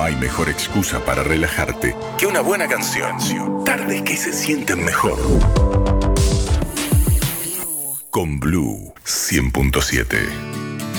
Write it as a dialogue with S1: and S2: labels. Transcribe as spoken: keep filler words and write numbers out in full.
S1: hay mejor excusa para relajarte que una buena canción. Tardes que se sienten mejor. Con Blue cien punto siete.